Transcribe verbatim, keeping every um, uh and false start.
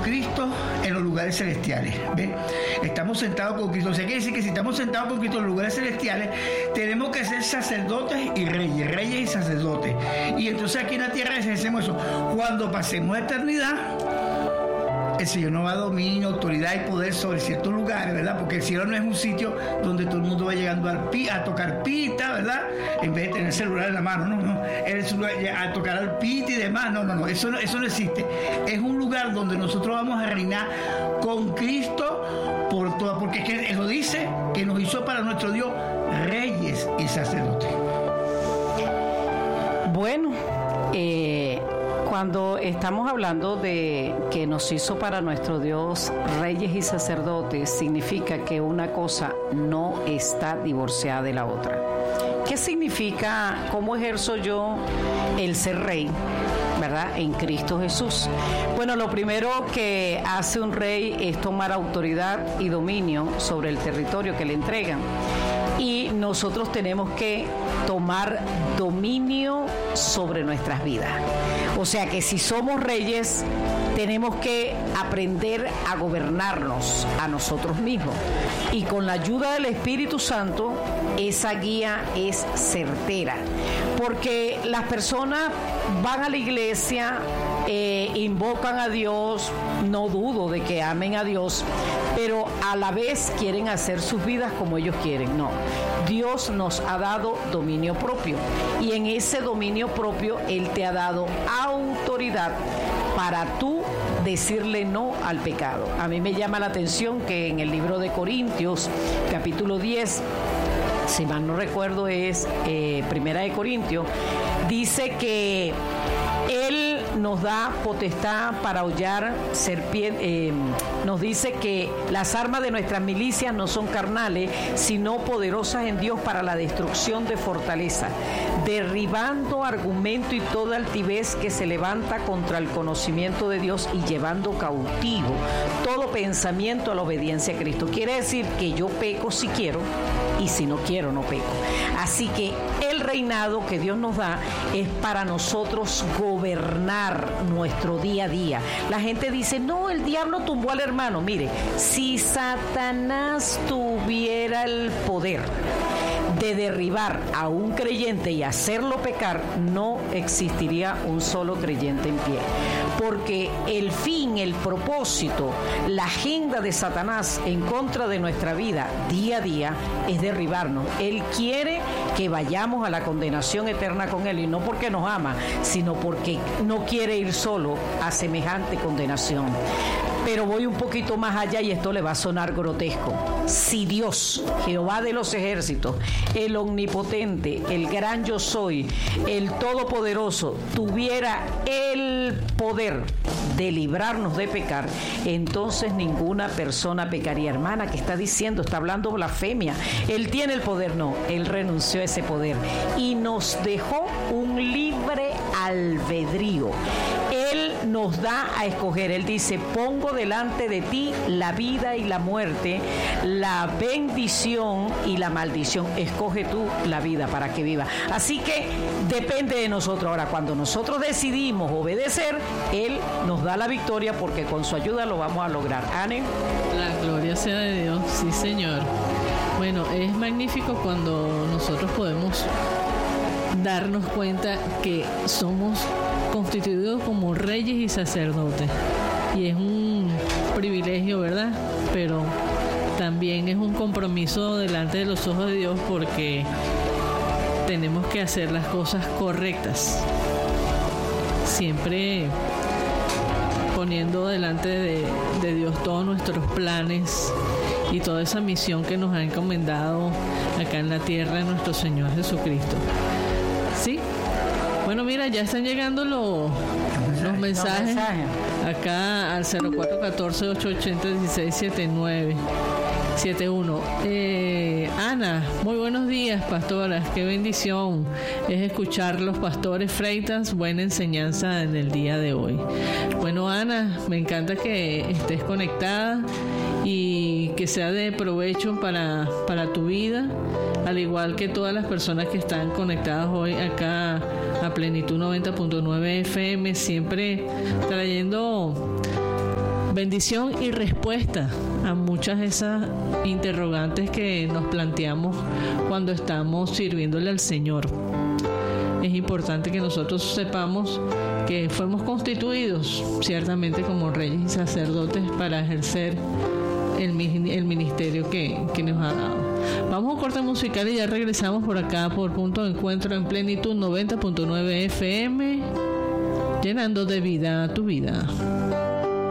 Cristo en los lugares celestiales. ¿Ve? Estamos sentados con Cristo. O sea, quiere decir que si estamos sentados con Cristo en los lugares celestiales, tenemos que ser sacerdotes y reyes, reyes y sacerdotes. Y entonces aquí en la tierra hacemos eso. Cuando pasemos la eternidad, el Señor nos va a dominio, autoridad y poder sobre ciertos lugares, ¿verdad? Porque el cielo no es un sitio donde todo el mundo va llegando al pi, a tocar pita, ¿verdad? En vez de tener el celular en la mano, no, no. Es un lugar a tocar al pita y demás, no, no, no. Eso no, eso no existe. Es un lugar donde nosotros vamos a reinar con Cristo por toda, porque es que eso dice que nos hizo para nuestro Dios reyes y sacerdotes. Bueno, eh... cuando estamos hablando de que nos hizo para nuestro Dios reyes y sacerdotes, significa que una cosa no está divorciada de la otra. ¿Qué significa? ¿Cómo ejerzo yo el ser rey, verdad, en Cristo Jesús? Bueno, lo primero que hace un rey es tomar autoridad y dominio sobre el territorio que le entregan. Y nosotros tenemos que tomar dominio sobre nuestras vidas. O sea que si somos reyes, tenemos que aprender a gobernarnos a nosotros mismos. Y con la ayuda del Espíritu Santo, esa guía es certera. Porque las personas van a la iglesia, eh, invocan a Dios, no dudo de que amen a Dios, pero a la vez quieren hacer sus vidas como ellos quieren. No, Dios nos ha dado dominio propio y en ese dominio propio Él te ha dado autoridad para tú decirle no al pecado. A mí me llama la atención que en el libro de Corintios, capítulo diez, si mal no recuerdo es eh, Primera de Corintios, dice que Él nos da potestad para hollar serpientes. Eh, nos dice que las armas de nuestras milicias no son carnales, sino poderosas en Dios para la destrucción de fortaleza, derribando argumento y toda altivez que se levanta contra el conocimiento de Dios y llevando cautivo todo pensamiento a la obediencia a Cristo. Quiere decir que yo peco si quiero y si no quiero no peco. Así que el reinado que Dios nos da es para nosotros gobernar nuestro día a día. La gente dice, no, el diablo tumbó al hermano. Mire, si Satanás tuviera el poder de derribar a un creyente y hacerlo pecar, no existiría un solo creyente en pie. Porque el fin, el propósito, la agenda de Satanás en contra de nuestra vida día a día es derribarnos. Él quiere que vayamos a la condenación eterna con Él, y no porque nos ama, sino porque no quiere ir solo a semejante condenación. Pero voy un poquito más allá y esto le va a sonar grotesco. Si Dios, Jehová de los ejércitos, el omnipotente, el gran yo soy, el todopoderoso, tuviera el poder de librarnos de pecar, entonces ninguna persona pecaría. Hermana, ¿qué está diciendo? Está hablando blasfemia. Él tiene el poder. No, Él renunció a ese poder y nos dejó un libre albedrío. Él nos da a escoger. Él dice, pongo delante de ti la vida y la muerte, la bendición y la maldición. Escoge tú la vida para que viva. Así que depende de nosotros. Ahora, cuando nosotros decidimos obedecer, Él nos da la victoria porque con su ayuda lo vamos a lograr. Anne. La gloria sea de Dios. Sí, Señor. Bueno, es magnífico cuando nosotros podemos darnos cuenta que somos constituidos como reyes y sacerdotes, y es un privilegio, ¿verdad? Pero también es un compromiso delante de los ojos de Dios, porque tenemos que hacer las cosas correctas, siempre poniendo delante de, de Dios todos nuestros planes y toda esa misión que nos ha encomendado acá en la tierra nuestro Señor Jesucristo. ¿Sí? Bueno, mira, ya están llegando los, los mensajes acá al cero cuatro uno cuatro, ocho ocho cero, uno seis siete nueve siete uno. Eh, Ana, muy buenos días, pastoras. Qué bendición es escuchar los pastores Freitas. Buena enseñanza en el día de hoy. Bueno, Ana, me encanta que estés conectada y que sea de provecho para, para tu vida, al igual que todas las personas que están conectadas hoy acá a Plenitud noventa punto nueve F M, siempre trayendo bendición y respuesta a muchas de esas interrogantes que nos planteamos cuando estamos sirviéndole al Señor. Es importante que nosotros sepamos que fuimos constituidos ciertamente como reyes y sacerdotes para ejercer el, el ministerio que, que nos ha dado. Vamos a un corte musical y ya regresamos por acá por Punto de Encuentro en Plenitud noventa punto nueve F M, llenando de vida tu vida.